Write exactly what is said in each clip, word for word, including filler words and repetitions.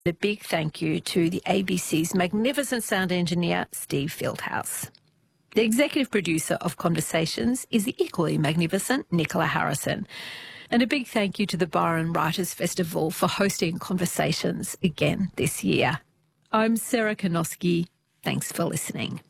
A big thank you to the A B C's magnificent sound engineer, Steve Fieldhouse. The executive producer of Conversations is the equally magnificent Nicola Harrison. And a big thank you to the Byron Writers Festival for hosting Conversations again this year. I'm Sarah Kanoski. Thanks for listening.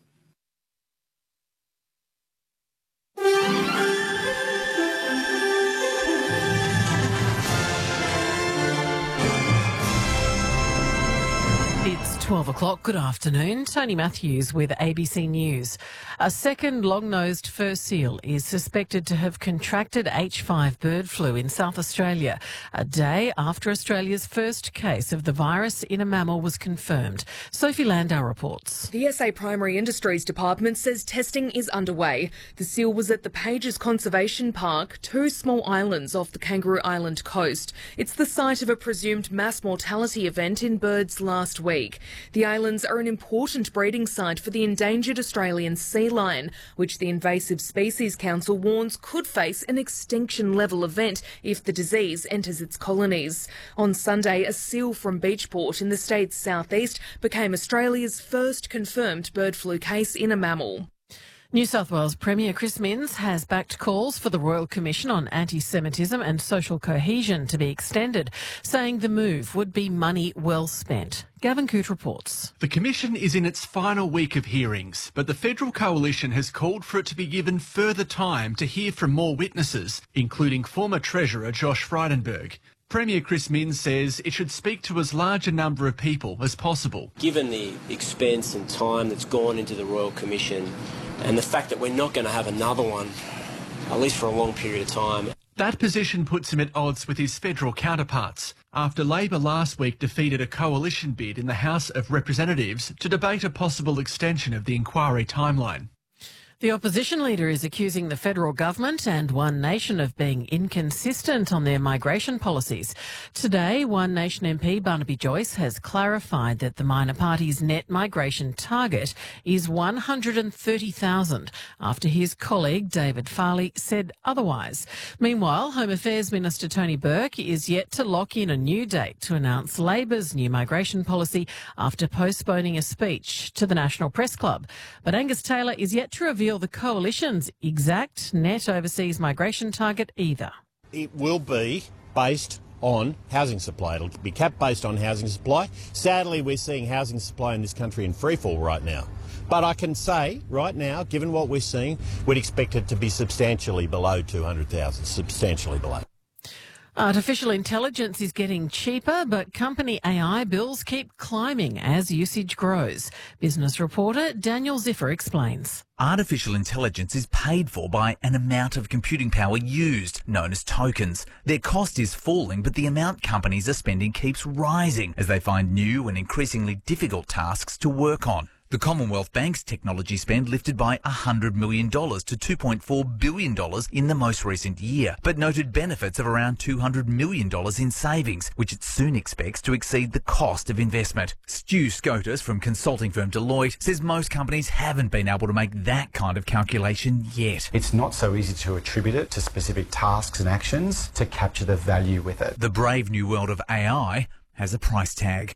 It's twelve o'clock. Good afternoon. Tony Matthews with A B C News. A second long-nosed fur seal is suspected to have contracted H five bird flu in South Australia, a day after Australia's first case of the virus in a mammal was confirmed. Sophie Landau reports. The S A Primary Industries Department says testing is underway. The seal was at the Pages Conservation Park, two small islands off the Kangaroo Island coast. It's the site of a presumed mass mortality event in birds last week. The islands are an important breeding site for the endangered Australian sea lion, which the Invasive Species Council warns could face an extinction-level event if the disease enters its colonies. On Sunday, a seal from Beachport in the state's southeast became Australia's first confirmed bird flu case in a mammal. New South Wales Premier Chris Minns has backed calls for the Royal Commission on Anti-Semitism and Social Cohesion to be extended, saying the move would be money well spent. Gavin Coote reports. The Commission is in its final week of hearings, but the Federal Coalition has called for it to be given further time to hear from more witnesses, including former Treasurer Josh Frydenberg. Premier Chris Minns says it should speak to as large a number of people as possible. Given the expense and time that's gone into the Royal Commission and the fact that we're not going to have another one, at least for a long period of time. That position puts him at odds with his federal counterparts after Labor last week defeated a coalition bid in the House of Representatives to debate a possible extension of the inquiry timeline. The opposition leader is accusing the federal government and One Nation of being inconsistent on their migration policies. Today, One Nation M P Barnaby Joyce has clarified that the minor party's net migration target is one hundred thirty thousand after his colleague David Farley said otherwise. Meanwhile, Home Affairs Minister Tony Burke is yet to lock in a new date to announce Labor's new migration policy after postponing a speech to the National Press Club. But Angus Taylor is yet to reveal the coalition's exact net overseas migration target either. It will be based on housing supply. It'll be capped based on housing supply. Sadly, we're seeing housing supply in this country in freefall right now. But I can say right now, given what we're seeing, we'd expect it to be substantially below two hundred thousand, substantially below. Artificial intelligence is getting cheaper, but company A I bills keep climbing as usage grows. Business reporter Daniel Ziffer explains. Artificial intelligence is paid for by an amount of computing power used, known as tokens. Their cost is falling, but the amount companies are spending keeps rising as they find new and increasingly difficult tasks to work on. The Commonwealth Bank's technology spend lifted by one hundred million dollars to two point four billion dollars in the most recent year, but noted benefits of around two hundred million dollars in savings, which it soon expects to exceed the cost of investment. Stu Scotus from consulting firm Deloitte says most companies haven't been able to make that kind of calculation yet. It's not so easy to attribute it to specific tasks and actions to capture the value with it. The brave new world of A I has a price tag.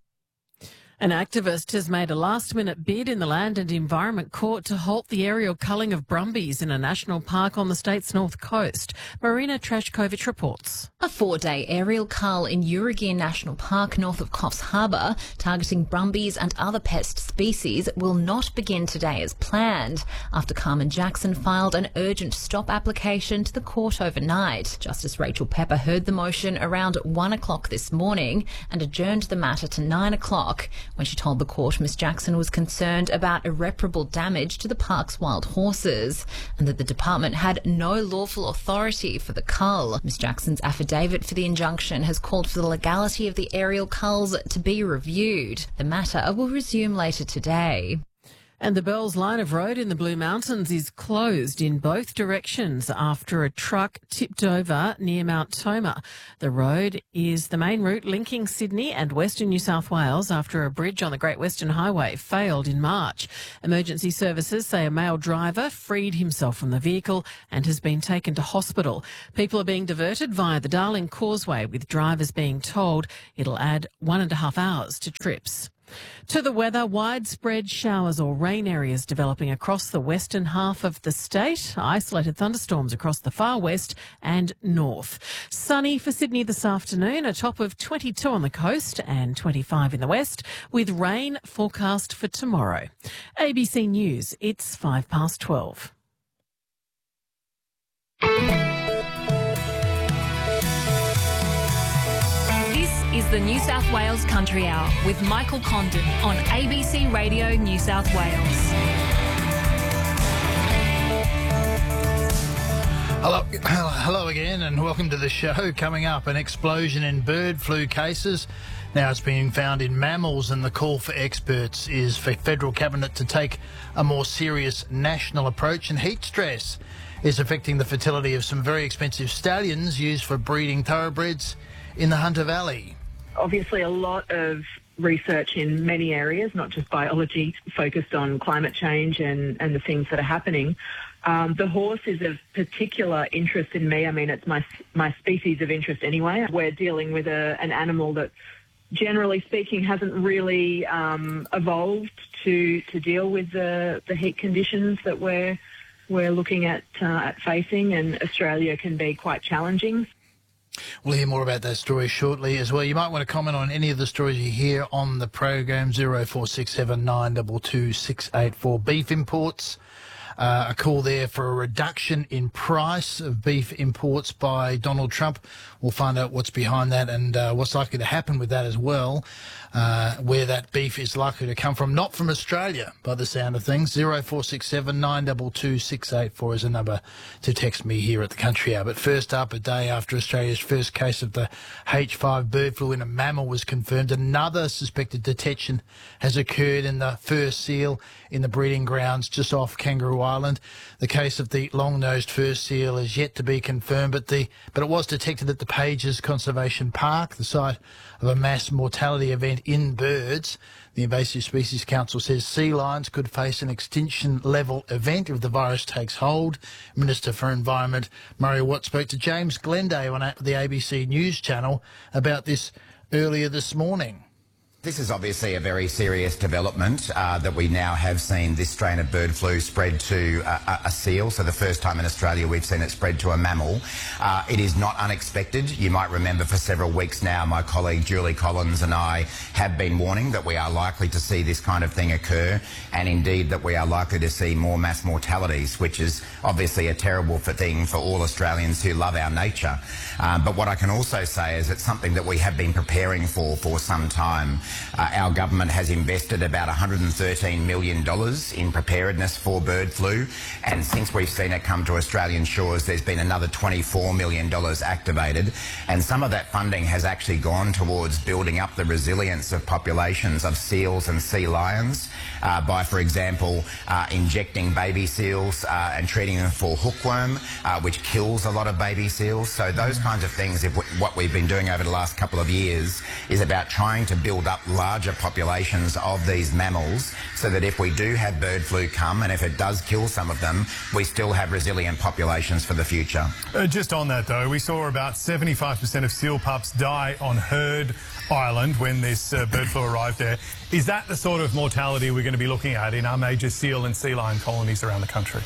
An activist has made a last-minute bid in the Land and Environment Court to halt the aerial culling of brumbies in a national park on the state's north coast. Marina Trashkovich reports. A four-day aerial cull in Urugir National Park north of Coffs Harbour, targeting brumbies and other pest species, will not begin today as planned, after Carmen Jackson filed an urgent stop application to the court overnight. Justice Rachel Pepper heard the motion around one o'clock this morning and adjourned the matter to nine o'clock. When she told the court Miss Jackson was concerned about irreparable damage to the park's wild horses and that the department had no lawful authority for the cull. Miss Jackson's affidavit for the injunction has called for the legality of the aerial culls to be reviewed. The matter will resume later today. And the Bells line of road in the Blue Mountains is closed in both directions after a truck tipped over near Mount Toma. The road is the main route linking Sydney and Western New South Wales after a bridge on the Great Western Highway failed in March. Emergency services say a male driver freed himself from the vehicle and has been taken to hospital. People are being diverted via the Darling Causeway, with drivers being told it'll add one and a half hours to trips. To the weather, widespread showers or rain areas developing across the western half of the state. Isolated thunderstorms across the far west and north. Sunny for Sydney this afternoon, a top of twenty-two on the coast and twenty-five in the west, with rain forecast for tomorrow. A B C News, it's five past twelve. Is the New South Wales Country Hour with Michael Condon on A B C Radio New South Wales. Hello, hello again and welcome to the show. Coming up, an explosion in bird flu cases. Now it's being found in mammals, and the call for experts is for federal cabinet to take a more serious national approach. And heat stress is affecting the fertility of some very expensive stallions used for breeding thoroughbreds in the Hunter Valley. Obviously, a lot of research in many areas, not just biology, focused on climate change and, and the things that are happening. Um, the horse is of particular interest in me. I mean, it's my my species of interest anyway. We're dealing with a, an animal that, generally speaking, hasn't really um, evolved to to deal with the, the heat conditions that we're we're looking at, uh, at facing, and Australia can be quite challenging. We'll hear more about that story shortly as well. You might want to comment on any of the stories you hear on the program. zero four six seven nine two two six eight four. Beef imports. Uh, a call there for a reduction in price of beef imports by Donald Trump. We'll find out what's behind that and uh, what's likely to happen with that as well, uh, where that beef is likely to come from. Not from Australia, by the sound of things. zero four six seven nine two two six eight four is a number to text me here at the Country Hour. But first up, a day after Australia's first case of the H five bird flu in a mammal was confirmed, another suspected detection has occurred in the fur seal in the breeding grounds just off Kangaroo Island. The case of the long-nosed fur seal is yet to be confirmed, but the but it was detected at the Pages Conservation Park, the site of a mass mortality event in birds. The Invasive Species Council says sea lions could face an extinction-level event if the virus takes hold. Minister for Environment Murray Watt spoke to James Glenday on the A B C News channel about this earlier this morning. This is obviously a very serious development uh, that we now have seen this strain of bird flu spread to uh, a seal. So the first time in Australia we've seen it spread to a mammal. Uh, it is not unexpected. You might remember for several weeks now my colleague Julie Collins and I have been warning that we are likely to see this kind of thing occur, and indeed that we are likely to see more mass mortalities, which is obviously a terrible thing for all Australians who love our nature. Uh, but what I can also say is it's something that we have been preparing for for some time. Uh, our government has invested about one hundred thirteen million dollars in preparedness for bird flu, and since we've seen it come to Australian shores, there's been another twenty-four million dollars activated, and some of that funding has actually gone towards building up the resilience of populations of seals and sea lions uh, by, for example, uh, injecting baby seals uh, and treating them for hookworm, uh, which kills a lot of baby seals. So those kinds of things, if what we've been doing over the last couple of years is about trying to build up larger populations of these mammals so that if we do have bird flu come, and if it does kill some of them, we still have resilient populations for the future. Uh, just on that though, we saw about seventy-five percent of seal pups die on Heard Island when this uh, bird flu arrived there. Is that the sort of mortality we're going to be looking at in our major seal and sea lion colonies around the country?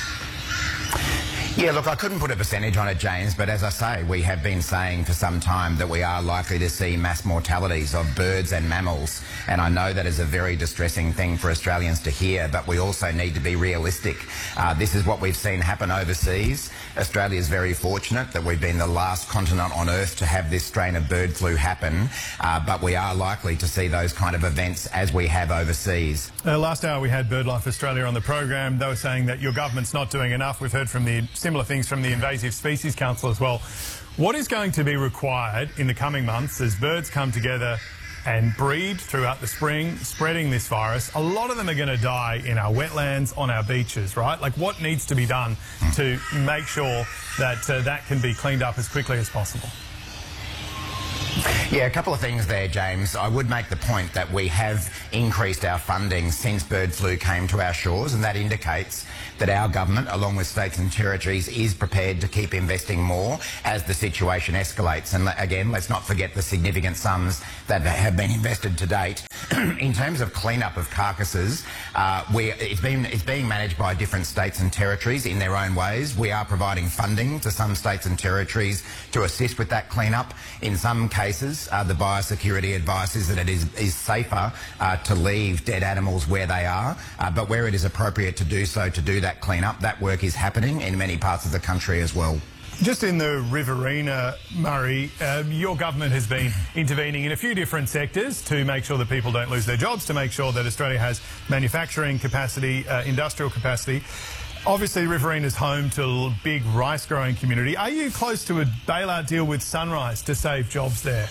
Yeah, look, I couldn't put a percentage on it, James, but as I say, we have been saying for some time that we are likely to see mass mortalities of birds and mammals, and I know that is a very distressing thing for Australians to hear, but we also need to be realistic. Uh, this is what we've seen happen overseas. Australia is very fortunate that we've been the last continent on Earth to have this strain of bird flu happen, uh, but we are likely to see those kind of events as we have overseas. Uh, last hour we had BirdLife Australia on the program. They were saying that your government's not doing enough. We've heard from the similar things from the Invasive Species Council as well. What is going to be required in the coming months as birds come together and breed throughout the spring, spreading this virus. A lot of them are going to die in our wetlands, on our beaches, right? Like, what needs to be done to make sure that uh, that can be cleaned up as quickly as possible? Yeah, a couple of things there, James. I would make the point that we have increased our funding since bird flu came to our shores, and that indicates that our government, along with states and territories, is prepared to keep investing more as the situation escalates. And again, let's not forget the significant sums that have been invested to date. In terms of clean-up of carcasses, uh, we, it's, been, it's being managed by different states and territories in their own ways. We are providing funding to some states and territories to assist with that clean-up. In some cases, uh, the biosecurity advice is that it is, is safer uh, to leave dead animals where they are, uh, but where it is appropriate to do so, to do that clean-up, that work is happening in many parts of the country as well. Just in the Riverina, Murray, uh, your government has been intervening in a few different sectors to make sure that people don't lose their jobs, to make sure that Australia has manufacturing capacity, uh, industrial capacity. Obviously, Riverina is home to a big rice-growing community. Are you close to a bailout deal with Sunrise to save jobs there?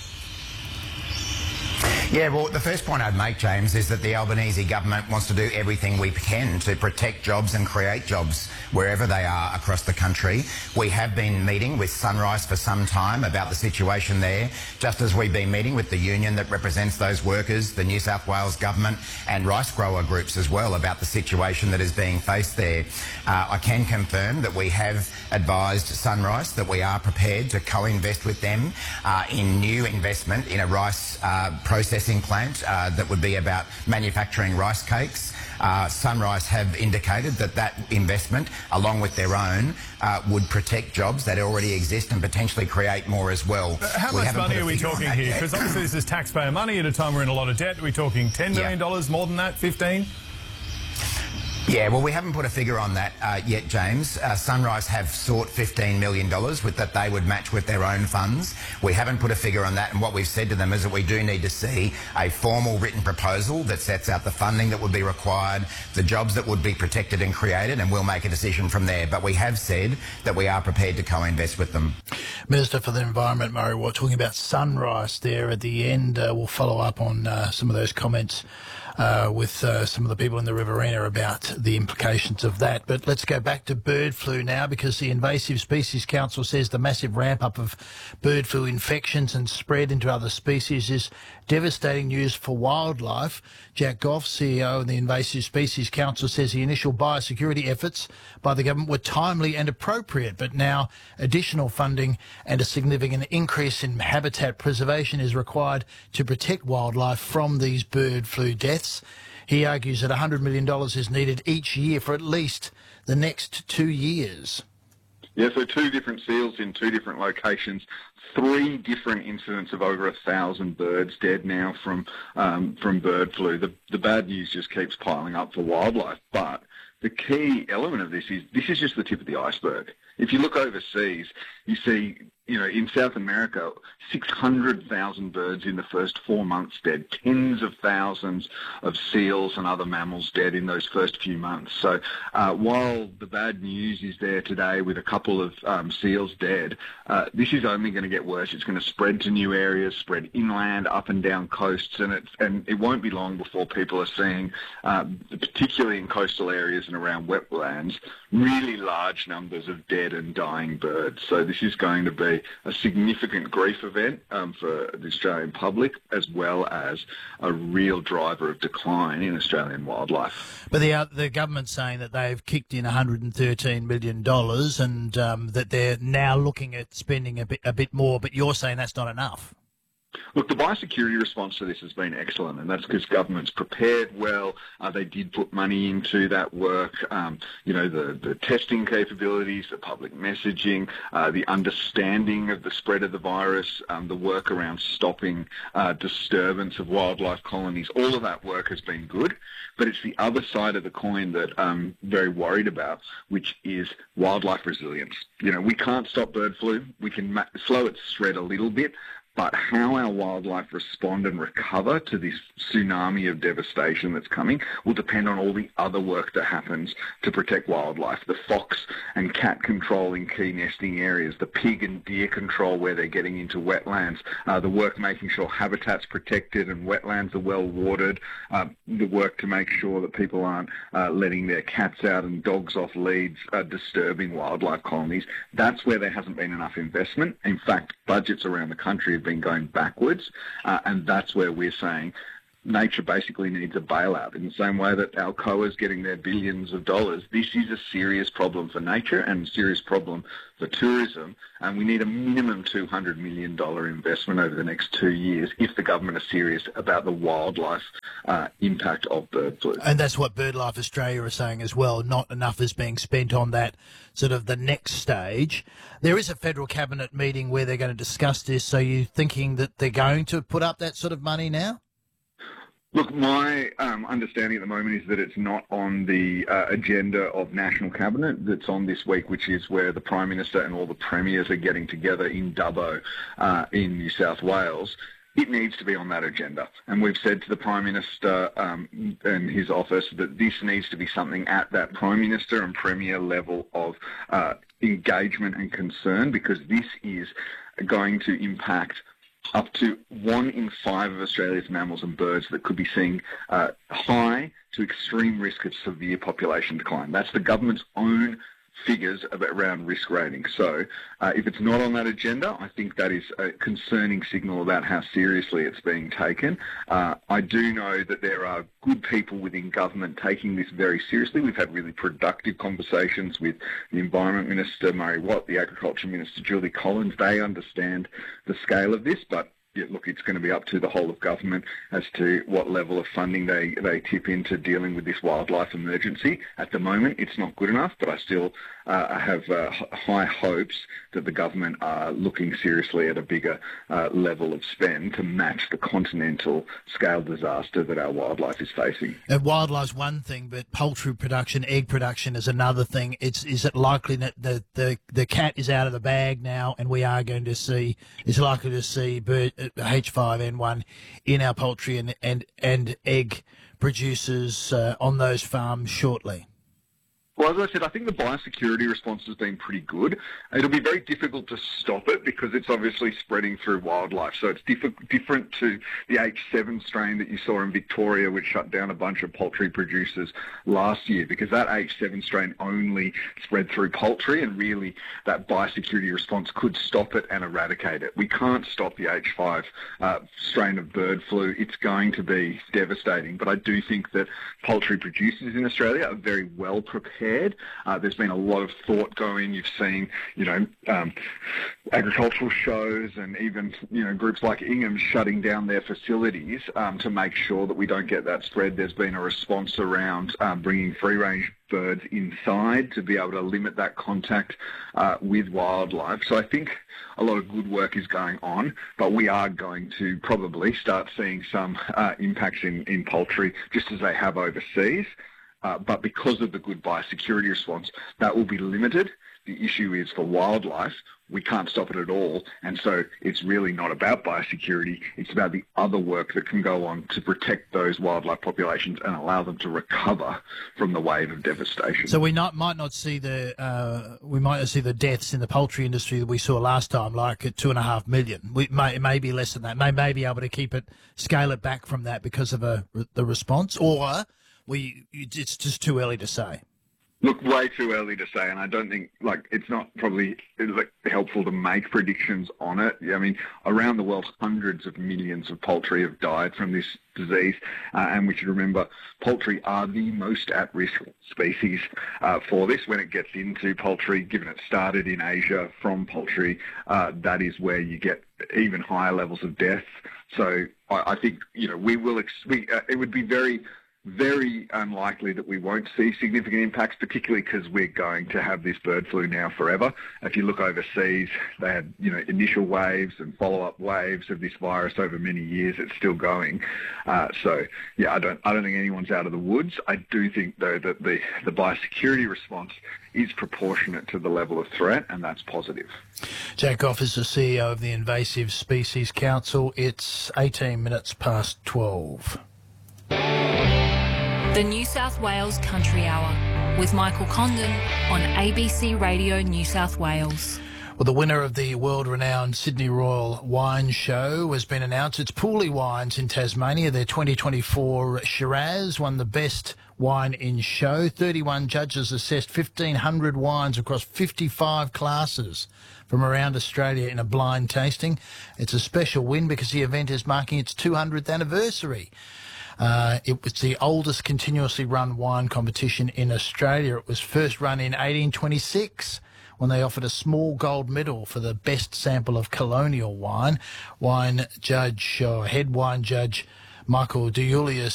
Yeah, well, the first point I'd make, James, is that the Albanese government wants to do everything we can to protect jobs and create jobs wherever they are across the country. We have been meeting with Sunrise for some time about the situation there, just as we've been meeting with the union that represents those workers, the New South Wales government and rice grower groups as well about the situation that is being faced there. Uh, I can confirm that we have advised Sunrise that we are prepared to co-invest with them uh, in new investment in a rice uh, processing plant uh, that would be about manufacturing rice cakes. Uh, Sunrise have indicated that that investment, along with their own, uh, would protect jobs that already exist and potentially create more as well. Uh, how we much money are we talking here? Because obviously this is taxpayer money at a time we're in a lot of debt. Are we talking ten million dollars, yeah. More than that, fifteen? Yeah, well, we haven't put a figure on that uh, yet, James. Uh, Sunrise have sought fifteen million dollars with that they would match with their own funds. We haven't put a figure on that, and what we've said to them is that we do need to see a formal written proposal that sets out the funding that would be required, the jobs that would be protected and created, and we'll make a decision from there. But we have said that we are prepared to co-invest with them. Minister for the Environment, Murray Watt, talking about Sunrise there at the end. Uh, we'll follow up on uh, some of those comments Uh, with uh, some of the people in the Riverina about the implications of that. But let's go back to bird flu now, because the Invasive Species Council says the massive ramp-up of bird flu infections and spread into other species is devastating news for wildlife. Jack Goff, C E O of the Invasive Species Council, says the initial biosecurity efforts by the government were timely and appropriate, but now additional funding and a significant increase in habitat preservation is required to protect wildlife from these bird flu deaths. He argues that one hundred million dollars is needed each year for at least the next two years. Yeah, so two different seals in two different locations, three different incidents of over a thousand birds dead now from um, from bird flu. The, the bad news just keeps piling up for wildlife, but the key element of this is this is just the tip of the iceberg. If you look overseas, you see, you know, in South America, six hundred thousand birds in the first four months dead, tens of thousands of seals and other mammals dead in those first few months. So uh, while the bad news is there today with a couple of um, seals dead, uh, this is only going to get worse. It's going to spread to new areas, spread inland, up and down coasts, and, it's, and it won't be long before people are seeing, uh, particularly in coastal areas and around wetlands, really large numbers of dead and dying birds. So this is going to be a significant grief event um, for the Australian public, as well as a real driver of decline in Australian wildlife. But the uh, the government's saying that they've kicked in one hundred thirteen million dollars and um, that they're now looking at spending a bit, a bit more, but you're saying that's not enough. Look, the biosecurity response to this has been excellent, and that's because government's prepared well. Uh, they did put money into that work. Um, you know, the, the testing capabilities, the public messaging, uh, the understanding of the spread of the virus, um, the work around stopping uh, disturbance of wildlife colonies. All of that work has been good, but it's the other side of the coin that I'm very worried about, which is wildlife resilience. You know, we can't stop bird flu. We can ma- slow its spread a little bit, But how our wildlife respond and recover to this tsunami of devastation that's coming will depend on all the other work that happens to protect wildlife. The fox and cat control in key nesting areas, the pig and deer control where they're getting into wetlands, uh, the work making sure habitat's protected and wetlands are well watered, uh, the work to make sure that people aren't uh, letting their cats out and dogs off leads, uh, disturbing wildlife colonies. That's where there hasn't been enough investment. In fact, budgets around the country have been going backwards, uh, and that's where we're saying nature basically needs a bailout. In the same way that Alcoa is getting their billions of dollars, this is a serious problem for nature and a serious problem for tourism, and we need a minimum two hundred million dollars investment over the next two years if the government is serious about the wildlife uh, impact of bird flu. And that's what BirdLife Australia are saying as well. Not enough is being spent on that sort of the next stage. There is a federal cabinet meeting where they're going to discuss this, so you're thinking that they're going to put up that sort of money now? Look, my um, understanding at the moment is that it's not on the uh, agenda of National Cabinet that's on this week, which is where the Prime Minister and all the premiers are getting together in Dubbo uh, in New South Wales. It needs to be on that agenda. And we've said to the Prime Minister um, and his office that this needs to be something at that Prime Minister and Premier level of uh, engagement and concern, because this is going to impact up to one in five of Australia's mammals and birds that could be seeing uh, high to extreme risk of severe population decline. That's the government's own figures about, around risk rating. So uh, if it's not on that agenda, I think that is a concerning signal about how seriously it's being taken. Uh, I do know that there are good people within government taking this very seriously. We've had really productive conversations with the Environment Minister, Murray Watt, the Agriculture Minister, Julie Collins. They understand the scale of this, but yeah, look, it's going to be up to the whole of government as to what level of funding they, they tip into dealing with this wildlife emergency. At the moment, it's not good enough, but I still uh, have uh, high hopes that the government are looking seriously at a bigger uh, level of spend to match the continental scale disaster that our wildlife is facing. And wildlife's one thing, but poultry production, egg production is another thing. It's is it likely that the, the, the cat is out of the bag now, and we are going to see, is likely to see bird, H five N one in our poultry and and, and egg producers uh, on those farms shortly? Well, as I said, I think the biosecurity response has been pretty good. It'll be very difficult to stop it because it's obviously spreading through wildlife. So it's diff- different to the H seven strain that you saw in Victoria, which shut down a bunch of poultry producers last year, because that H seven strain only spread through poultry, and really that biosecurity response could stop it and eradicate it. We can't stop the H five uh, strain of bird flu. It's going to be devastating. But I do think that poultry producers in Australia are very well prepared. Uh, there's been a lot of thought going. You've seen, you know, um, agricultural shows and even, you know, groups like Ingham shutting down their facilities um, to make sure that we don't get that spread. There's been a response around um, bringing free-range birds inside to be able to limit that contact uh, with wildlife. So I think a lot of good work is going on, but we are going to probably start seeing some uh, impacts in, in poultry just as they have overseas. Uh, but because of the good biosecurity response, that will be limited. The issue is for wildlife, we can't stop it at all. And so it's really not about biosecurity. It's about the other work that can go on to protect those wildlife populations and allow them to recover from the wave of devastation. So we not, might not see the uh, we might not see the deaths in the poultry industry that we saw last time, like at two and a half million. We may, it may be less than that. May may be able to keep it, scale it back from that because of a, the response, or we it's just too early to say. Look, way too early to say, and I don't think, like, it's not probably it's like helpful to make predictions on it. I mean, around the world, hundreds of millions of poultry have died from this disease, uh, and we should remember poultry are the most at-risk species uh, for this. When it gets into poultry, given it started in Asia from poultry, uh, that is where you get even higher levels of death. So I, I think, you know, we will, ex- we, uh, it would be very very unlikely that we won't see significant impacts, particularly because we're going to have this bird flu now forever. If you look overseas, they had, you know, initial waves and follow-up waves of this virus over many years. It's still going. Uh, so, yeah, I don't, I don't think anyone's out of the woods. I do think, though, that the, the biosecurity response is proportionate to the level of threat, and that's positive. Jack Goff is the C E O of the Invasive Species Council. It's eighteen minutes past twelve. The New South Wales Country Hour with Michael Condon on A B C Radio New South Wales. Well, the winner of the world-renowned Sydney Royal Wine Show has been announced. It's Pooley Wines in Tasmania. Their twenty twenty-four Shiraz won the best wine in show. thirty-one judges assessed fifteen hundred wines across fifty-five classes from around Australia in a blind tasting. It's a special win because the event is marking its two hundredth anniversary. Uh, it was the oldest continuously run wine competition in Australia. It was first run in eighteen twenty-six when they offered a small gold medal for the best sample of colonial wine. Wine judge, or head wine judge, Michael DeJulius